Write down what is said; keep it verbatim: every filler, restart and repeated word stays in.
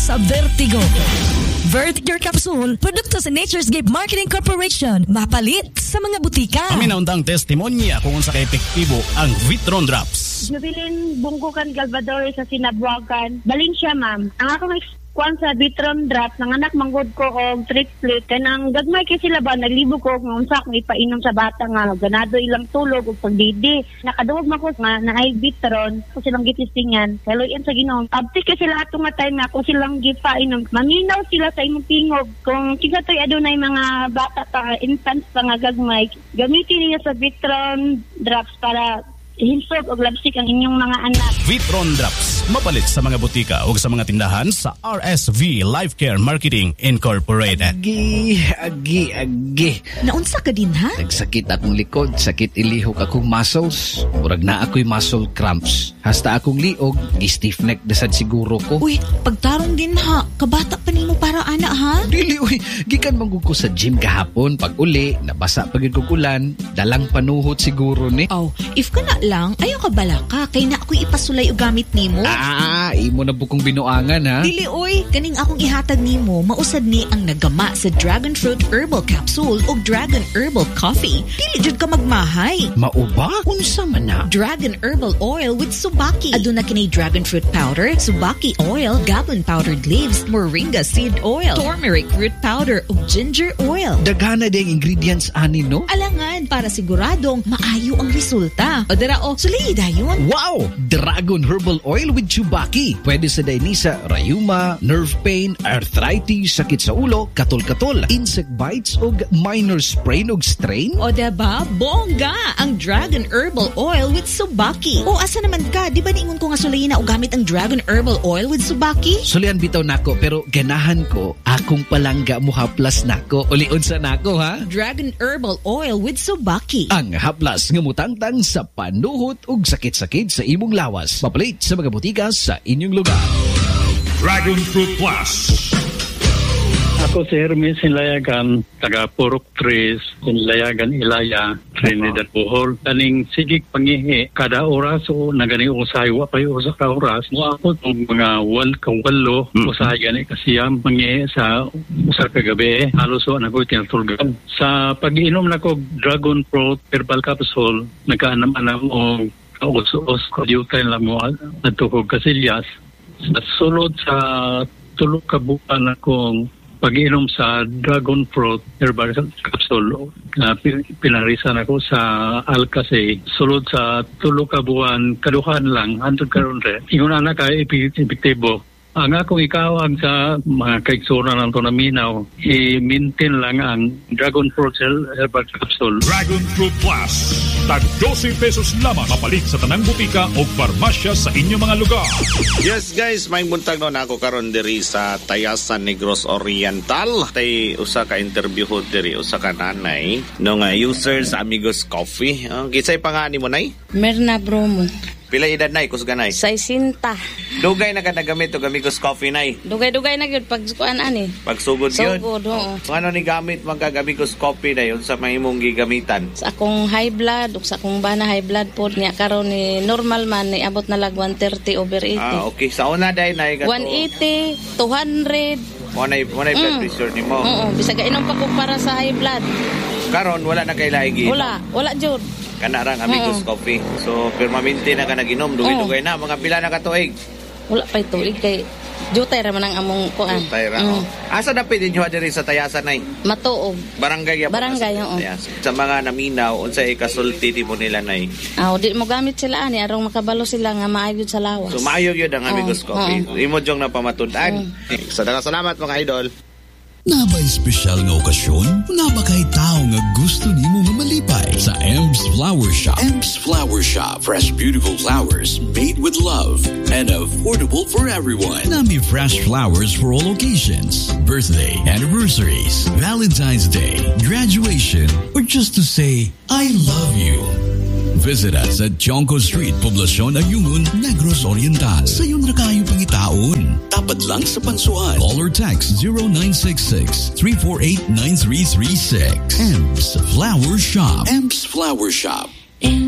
sa Vertigo. Vertigo Capsule, produkto sa Nature's Gate Marketing Corporation. Mapalit sa mga butika. Amin na undang testimonya kung sa ka-epektibo ang Vitron Drops. Nabilin bungkukan Galvador sa Sinabuagan. Balin siya, ma'am. Ang akong kuan sa Vitron Drops, ng anak manggod ko og triplet. Kanang gagmay kay sila ba, naglibo ko kung unsa akong ipainom sa bata nga, ganado ilang tulog o pagdidi. Nakaduwag man ko nga na ay Vitron, kung silang gitistingan. Kaluyan sa Ginoo. Abti ka sila ato nga time na kung silang gipainom. Maminaw sila sa imong tingog. Kung kisa to'y adunay mga bata pa, infants pa nga gagmay, gamitin niya sa Vitron Drops para hinsog o labsik ang inyong mga anak. Vitron Drops, mapalit sa mga butika o sa mga tindahan sa R S V Life Care Marketing Incorporated. Agi, agi, agi. Naunsa ka din, ha? Nagsakit akong likod, sakit ilihok akong muscles. Murag na ako'y muscle cramps. Hasta akong liog, gi-stiff neck dasad siguro ko. Uy, pagtarong din ha. Kabata pa nimo para ana, ha? Dili, uy. Gikan manggug ko sa gym kahapon. Pag uli, nabasa pagid kog ulan. Dalang panuhot siguro ni. Oh, if ka na lang, ayaw ka bala ka. Kay na ako'y ipasulay o gamit nimo. Ah, imo na bukong binuangan, ha? Dili, uy. Kaning akong ihatag nimo, mausad ni ang nagama sa Dragon Fruit Herbal Capsule o Dragon Herbal Coffee. Dili jud ka magmahay. Mauba? Unsa man na? Dragon Herbal Oil with Subaki. Aduna kini Dragon Fruit Powder, Subaki Oil, Goblin Powdered Leaves, Moringa Seed Oil, Turmeric Root Powder ug Ginger Oil. Daghana ding ingredients ani, no? Alangan para siguradong maayo ang resulta. O dara o, sulay dayon. Wow! Dragon Herbal Oil with Chubaki. Pwede sa dainisa, rayuma, nerve pain, arthritis, sakit sa ulo, katol-katol, insect bites ug minor sprain ug strain. O diba? Bongga! Ang Dragon Herbal Oil with Subaki. O asa naman ka? Di ba niingon ko nga sulayin na o gamit ang Dragon Herbal Oil with Subaki? Sulian bitaw nako, pero ganahan ko, akong palangga mo haplas nako. Ulion sa nako, ha? Dragon Herbal Oil with Subaki. Ang haplas nga mutangtang sa panuhot ug sakit-sakit sa imong lawas. Papalit sa mga butika sa inyong lugar. Dragon Fruit Plus. Ako si Hermes Sinlayagan, taga Purok Tres, Sinlayagan Ilaya, Trinidad Bohol. Kaning sigig pangihi, kada oras o nagani usay, wapay usa ka oras. Mo ako itong mga wal kawalo, mm. usay gani kasiyam pangihi sa usa ka gabi. Halos o nagoy tinatulgan. Sa pag-inom na ko Dragon Fruit Herbal Capsule, nagkaanam-anam o kaus-us, kadyutan lang mo at tukog kasilyas. Sa sulod sa tulog kabukan akong pag-inom sa Dragon Fruit Herbal Capsule na uh, pinarisan ako sa Alcase. Sulod sa tulo ka buwan, kaduhan lang, hantod karon re. Ingon na ka epektibo. Ang akong ikawag sa mga kaiksura ng tonaminaw, i-maintain lang ang Dragon Fruit Herbal Capsule. Dragon Fruit Plus. Tag twelve pesos lamang kapalit sa tanang butika o farmasya sa inyong mga lugar. Yes guys, may buntag no na ako karon diri sa Tayasan Negros Oriental. Tay usa ka interview ho diri, usa ka nanay no nga user sa Amigos Coffee. Uh, kisay pangani mo nay? Merna Bromo. Pila edad nay kusganay? Saisinta. Dugay na ka nagamit og Amigos Coffee nay. Dugay-dugay na gyud pag kuan ani. Pagsugod gyud. Sugod, oo. So, ano ni gamit man kag Amigos Coffee nay unsa may imong gigamitan? Sa akong high blood ug sa akong bana high blood pod niya karon ni normal man ni abot na lag one thirty over eighty. Ah, okay. Sa una day nay gato. one eighty, two hundred. Mo nay mo nay blood pressure nimo. Oo, bisag inom pa ko para sa high blood. Karon wala na kay laigi. Wala, wala jud. Kanarang Amigos uh-uh. Coffee. So, permanente na ka naginom. Dugay-dugay na. Mga pila na katuig. Wala pa tuig kay jutay ra man ang among kuan. Jutay ra. Mm. Asa na pwede nyo diri sa Tayasan nay? Matuog. Barangay ya. Barangay, oo. Sa mga naminaw, unsay kasulti di mo nila nay? Ah, di mo gamit sila ani arong makabalo sila nga maayo sa lawas. So, maayo gyud ang Amigos oh, Coffee. Oh. Imo jong napamatud-an. Oh. So, salamat mga idol. Naba'y espesyal nga okasyon? Naba kay tao nga gusto nimo nga malipay sa Ems Flower Shop. Ems Flower Shop. Fresh, beautiful flowers made with love and affordable for everyone. Nami fresh flowers for all occasions. Birthday, anniversaries, Valentine's Day, graduation, or just to say, I love you. Visit us at Chonco Street, Poblacion, Ayungun, Negros Oriental. Sa iyong rakayo pangitaon. Tapat lang sa pansuan. Call or text zero nine six six, three four eight, nine three three six. Ems Flower Shop. Ems Flower Shop.